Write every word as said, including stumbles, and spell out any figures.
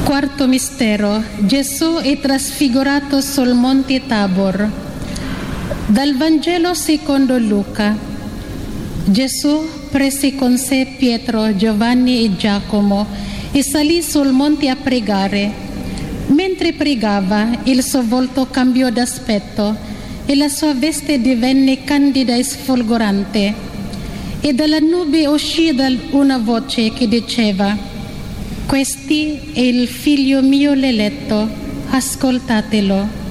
Quarto mistero, Gesù è trasfigurato sul Monte Tabor. Dal Vangelo secondo Luca. Gesù prese con sé Pietro, Giovanni e Giacomo e salì sul monte a pregare. Mentre pregava, il suo volto cambiò d'aspetto e la sua veste divenne candida e sfolgorante. E dalla nube uscì una voce che diceva: «Questi è il figlio mio l'eletto, ascoltatelo».